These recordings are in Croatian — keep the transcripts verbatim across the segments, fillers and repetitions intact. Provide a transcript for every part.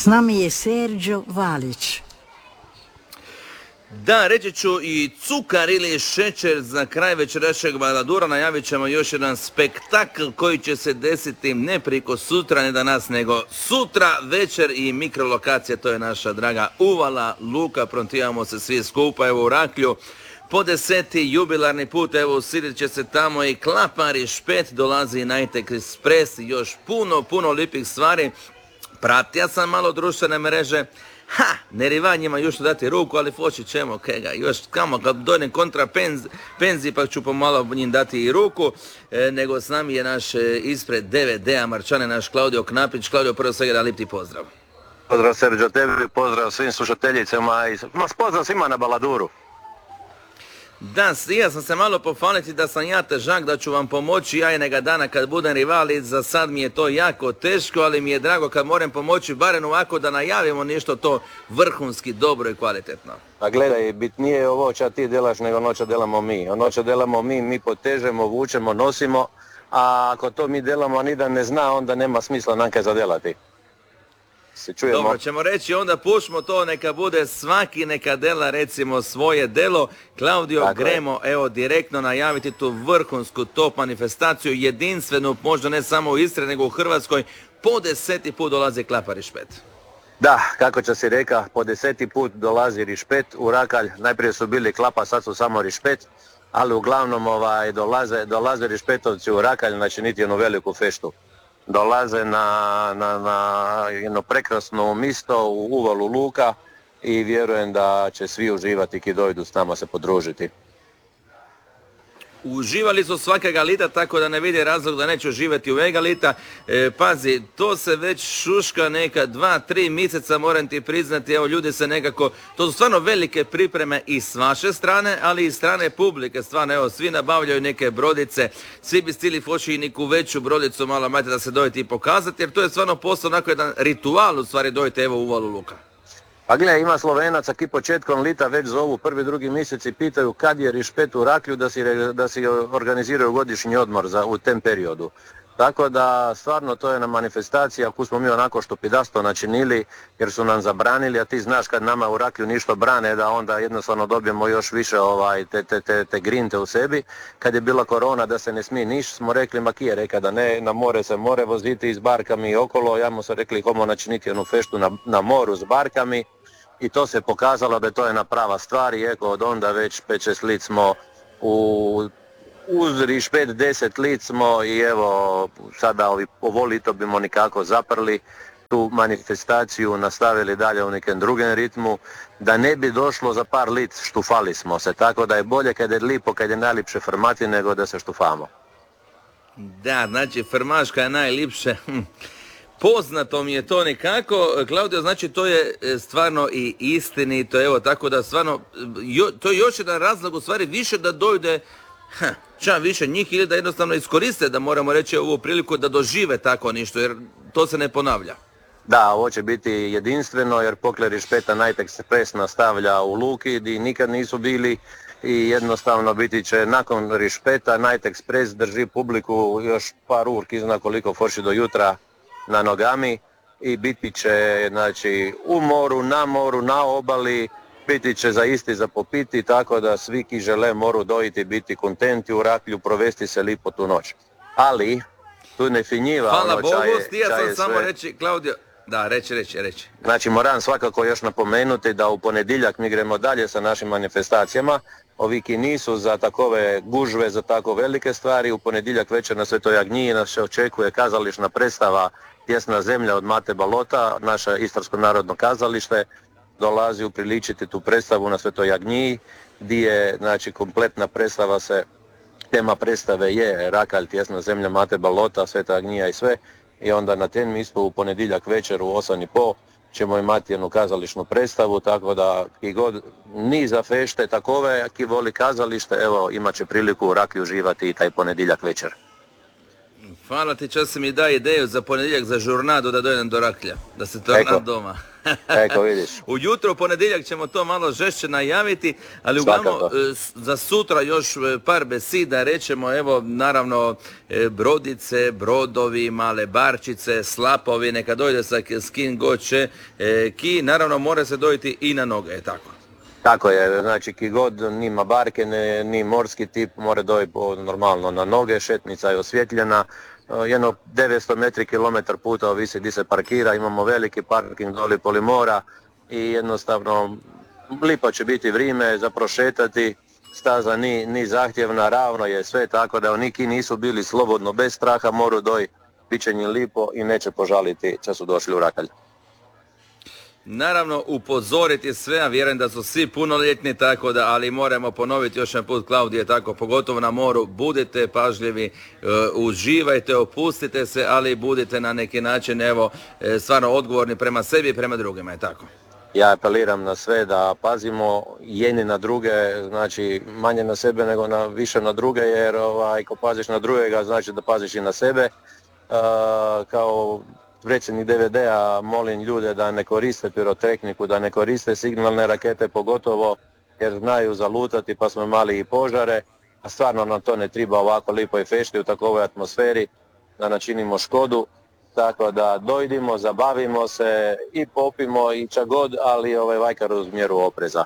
nami je Serđo Valić. Da, reći ću i cukar ili šećer za kraj večerašnjeg Baladura. Najavit ćemo još jedan spektakl koji će se desiti ne priko sutra, ne danas, nego sutra večer i mikrolokacija. To je naša draga Uvala Luka. Prontijamo se svi skupa, evo u Raklju. Po deseti jubilarni put, evo usidit će se tamo i Klapari Špet, dolazi Night Express i još puno, puno lipih stvari. Pratio sam malo društvene mreže. Ha, nerivanjima još dati ruku, ali poći ćemo kega, još kamo kad dojdem kontra penz, penzi pa ću pomalo njim dati i ruku, e, nego s nami je naš e, ispred D V D-a Marčane, naš Klaudio Knapić. Klaudio, prvo svega da lip ti pozdrav. Pozdrav Serđo tebi, pozdrav svim slušateljicama i pozdrav svima na Baladuru. Da, ja sam se malo pofaliti da sam ja težak, da ću vam pomoći ja i neka dana kad budem rivali. Za sad mi je to jako teško, ali mi je drago kad moram pomoći barem ovako da najavimo nešto to vrhunski dobro i kvalitetno. Pa gledaj, bitnije je ovo ča ti delaš nego ono ča delamo mi. Ono ča delamo mi, mi potežemo, vučemo, nosimo, a ako to mi delamo, a ni da ne zna, onda nema smisla nakaj zadelati. Se čujemo. Dobro, ćemo reći onda pušmo to, neka bude svaki neka dela recimo svoje delo. Klaudio, tako gremo je. Evo direktno najaviti tu vrhunsku top manifestaciju, jedinstvenu, možda ne samo u Istri nego u Hrvatskoj. Po deseti put dolazi Klapari Špet. Da, kako će si reka, po deseti put dolazi Rišpet u Rakalj. Najprije su bili Klapa, sad su samo Rišpet, ali uglavnom ovaj, dolaze, dolaze Rišpetovci u Rakalj, znači niti jednu veliku feštu. Dolaze na, na, na jedno prekrasno misto u Uvalu Luka i vjerujem da će svi uživati kad dojdu s nama se podružiti. Uživali su svakega lita, tako da ne vidi razlog da neće uživati u Ega lita. E, pazi, to se već šuška neka dva, tri mjeseca, moram ti priznati, evo ljudi se nekako, to su stvarno velike pripreme i s vaše strane, ali i strane publike, stvarno, evo, svi nabavljaju neke brodice, svi bi stili foći i neku veću brodicu, malo majte da se dojete i pokazati, jer to je stvarno postao onako jedan ritual, u stvari dojete evo u Uvalu Luka. Pa gle, ima Slovenaca ki početkom lita već zovu prvi, drugi mjesec i pitaju kad je Rišpet u Raklju da si, da si organiziraju godišnji odmor za, u tem periodu. Tako da stvarno to je na manifestaciji, ako smo mi onako štupidasto načinili jer su nam zabranili, a ti znaš kad nama u Raklju ništa brane da onda jednostavno dobijemo još više ovaj, te, te, te, te grinte u sebi. Kad je bila korona da se ne smije niš, smo rekli makije, reka da ne, na more se more voziti s barkami okolo, ja mu se rekli homo načiniti jednu feštu na, na moru s barkami. I to se pokazalo da to je na prava stvar i eko od onda već pet šest lit smo u, uz Rišpet deset lit smo i evo sada ovi, ovo lito bimo nikako zaprli tu manifestaciju, nastavili dalje u nekem drugem ritmu, da ne bi došlo za par lit štufali smo se, tako da je bolje kad je lipo, kad je najlipše frmati nego da se štufamo. Da, znači frmaška je najlipše. Poznato mi je to nekako, Klaudio, znači to je stvarno i istinito, evo tako da stvarno, jo, to je još jedan razlog u stvari više da dojde, ha, ča više njih ili da jednostavno iskoriste, da moramo reći ovu priliku da dožive tako ništa, jer to se ne ponavlja. Da, ovo će biti jedinstveno jer pokler Rišpeta Night Express nastavlja u Luki gdje nikad nisu bili i jednostavno biti će nakon Rišpeta Night Express drži publiku još par urki, zna koliko forši do jutra na nogami i biti će znači, u moru, na moru, na obali, biti će za isti za popiti, tako da svi ki žele moru dojiti, biti kontenti u Raklju, provesti se lipo tu noć. Ali, tu ne finjiva hvala ono Bogu, čaje, stija sam čaje samo sve. reći, Klaudio, da, reći, reći, reći. Znači, moram svakako još napomenuti da u ponedjeljak mi gremo dalje sa našim manifestacijama. Ovi ki nisu za takove gužve, za tako velike stvari, u ponedjeljak večer na Svetoj Agniji nas se očekuje kazališna predstava Tjesna zemlja od Mate Balota, naše Istarsko narodno kazalište dolazi upriličiti tu predstavu na Svetoj Agniji, gdje je znači, kompletna predstava se, tema predstave je Rakalj, Tjesna zemlja, Mate Balota, Sveta Agnija i sve. I onda na tem mjestu u ponedjeljak večer u osam i pol ćemo imati jednu kazališnu predstavu, tako da ki god ni za fešte takove, ki voli kazalište, evo imat će priliku u Raklju uživati i taj ponedjeljak večer. Hvala ti, čas mi da ideju za ponedjeljak za žurnadu da dojdem do Raklja, da se tornam doma. Eko, vidiš. Ujutro, u ponedjeljak ćemo to malo žešće najaviti, ali uglavnom za sutra još par besida rećemo, evo, naravno, brodice, brodovi, male barčice, slapovi, neka dojde sa s kim god će, ki, naravno, mora se dojiti i na noge, je tako? Tako je, znači ki god nima barke, ne, ni morski tip, mora dojiti normalno na noge, šetnica je osvjetljena, jedno devetsto metri kilometar puta ovisi gdje se parkira, imamo veliki parking doli poli mora i jednostavno lipo će biti vrijeme za prošetati, staza ni, ni zahtjevna, ravno je sve, tako da niki nisu bili slobodno bez straha, moru doj, bit će njim lipo i neće požaliti kad su došli u Rakalj. Naravno, upozoriti sve, a vjerujem da su svi punoljetni, tako da, ali moramo ponoviti još jedan put, Klaudije, tako, pogotovo na moru, budite pažljivi, uh, uživajte, opustite se, ali budite na neki način, evo, stvarno odgovorni prema sebi i prema drugima, je tako? Ja apeliram na sve da pazimo jedni na druge, znači manje na sebe nego na, više na druge, jer ovaj, ako paziš na drugega, znači da paziš i na sebe. Uh, kao predsjednik D V D-a molim ljude da ne koriste pirotehniku, da ne koriste signalne rakete pogotovo jer znaju zalutati pa smo imali i požare, a stvarno nam to ne treba ovako lipo i fešti u takovoj atmosferi da načinimo škodu, tako da dojdimo, zabavimo se i popimo i čak god, ali ovaj vajkar uz mjeru opreza.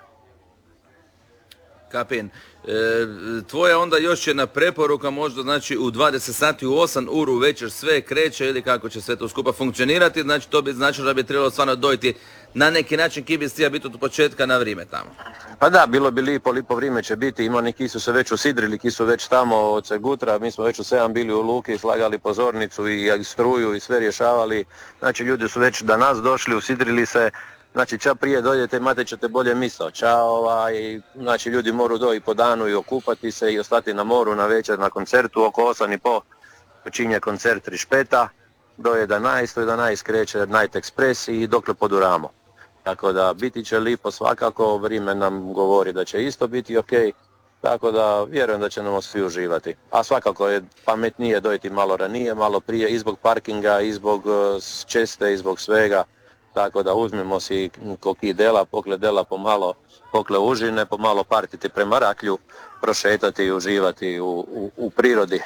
Kapin, e, tvoja onda još jedna preporuka, možda znači u dvadeset sati, u osam uru večer sve kreće ili kako će sve to skupa funkcionirati, znači to bi značilo da bi trebalo stvarno dojti na neki način ki bi stija biti od početka na vrijeme tamo. Pa da, bilo bi lipo, lipo vrijeme će biti, ima neki su se već usidrili, ki su već tamo od Segutra, mi smo već u sedam bili u luki, slagali pozornicu i struju i sve rješavali, znači ljudi su već do nas došli, usidrili se. Znači, ča prije dođete, imate ćete bolje misao. Ča, ovaj, znači, ljudi moru doći po danu i okupati se i ostati na moru na večer na koncertu. Oko osam i po počinje koncert Rišpeta, do jedanaest, do jedanaest kreće Night Express i dokle poduramo. Tako da, biti će lipo svakako, vrijeme nam govori da će isto biti ok, tako da vjerujem da će nam svi uživati. A svakako je pametnije dojeti malo ranije, malo prije, i zbog parkinga, i zbog česte, i zbog svega. Tako da uzmemo si koki dela, pokle dela pomalo, pokle užine, pomalo partiti prema Raklju, prošetati i uživati u, u, u prirodi.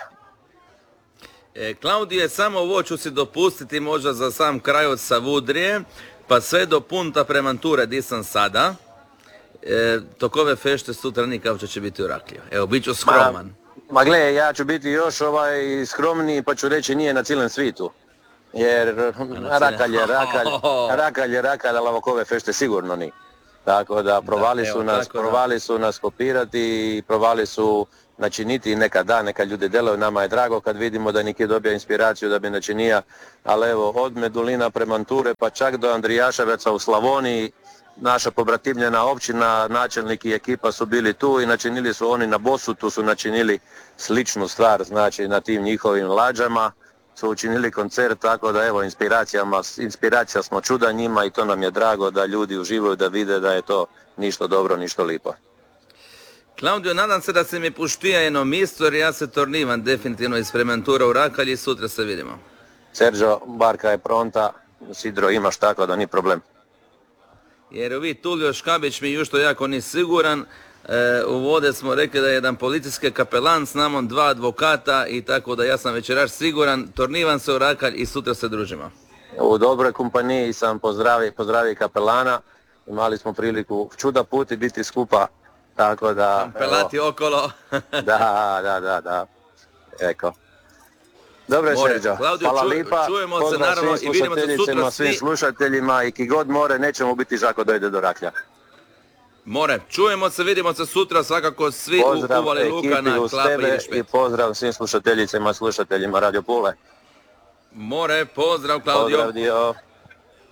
E, Klaudije, samo ovo ću si dopustiti možda za sam kraj od Savudrije, pa sve do punta prema Ture di sam sada. E, tokove fešte sutra nikako će biti u Raklju. Evo, bit ću skroman. Ma, ma gle, ja ću biti još ovaj skromniji pa ću reći nije na cijelom svitu. Jer Rakalj je Rakalj, Rakalj je Rakalj, ali ovakove fešte sigurno ni. Tako da provali da, su evo, nas, provali su nas kopirati i provali su načiniti neka da, neka ljudi delaju, nama je drago kad vidimo da neki dobija inspiraciju da bi načinija, ali evo od Medulina prema Ture pa čak do Andrijaševaca u Slavoniji, naša pobratimljena općina, načelnik i ekipa su bili tu i načinili su oni na Bosutu, su načinili sličnu stvar, znači na tim njihovim lađama su učinili koncert, tako da evo inspiracijama, inspiracija smo čuda njima i to nam je drago da ljudi uživaju, da vide da je to ništa dobro, ništa lipo. Claudio, nadam se da se mi puštija jedno mjesto jer ja se tornivam definitivno iz Frementura u Rakalj i sutra se vidimo. Sergio, barka je pronta, sidro imaš tako da ni problem. Jer vi Tulio Škabić mi još to jako ni siguran. E, u vode smo rekli da je jedan policijski kapelan s namom, dva advokata i tako da ja sam večeraš siguran, tornivam se u Rakalj i sutra se družimo. U dobroj kompaniji sam pozdravi, pozdravi kapelana, imali smo priliku čuda put i biti skupa, tako da... Pelati evo, okolo. da, da, da, da, eko. Dobro je, Sergio, hvala ču, lipa, čujemo se naravno i vidimo se sutra svim slušateljima i ki god more, nećemo biti žako dojde do Raklja. More, čujemo se, vidimo se sutra, svakako svi pozdrav u Uvali Luka na Klapa i Rišpet. I pozdrav svim slušateljicama i slušateljima Radio Pule. More, pozdrav Claudio. Pozdrav dio.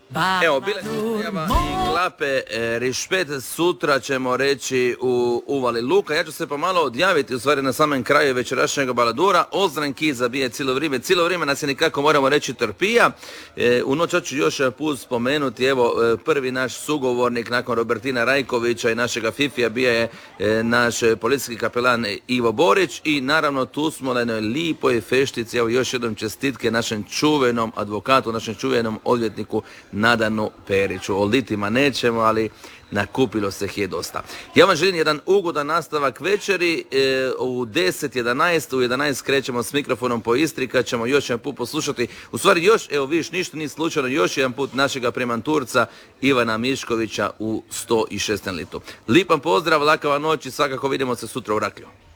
Evo, bile su Snijava i Klape, e, rišpet, sutra ćemo reći u Uvali Luka. Ja ću se pomalo odjaviti, u stvari na samom kraju večerašnjeg baladura. Ozranki zabije cijelo vrijeme, cijelo vrijeme nas je nikako moramo reći trpija. E, u noć ću još put spomenuti, evo, e, prvi naš sugovornik nakon Robertina Rajkovića i našega Fifija bio je e, naš policijski kapelan Ivo Borić i naravno tu smo na jednoj lipoj feštici, evo još jednom čestitke našem čuvenom advokatu, našem čuvenom odvjetniku Nadanu Periću. O litima nećemo, ali nakupilo se ih je dosta. Ja vam želim jedan ugodan nastavak večeri, e, u deset jedanaest, u jedanaest krećemo s mikrofonom po Istri, kad ćemo još jedan put poslušati, u stvari još, evo vidiš, ništa nije slučajno, još jedan put našega premanturca Ivana Miškovića u sto šestom litu. Lipan pozdrav, lakava noć i svakako vidimo se sutra u Raklju.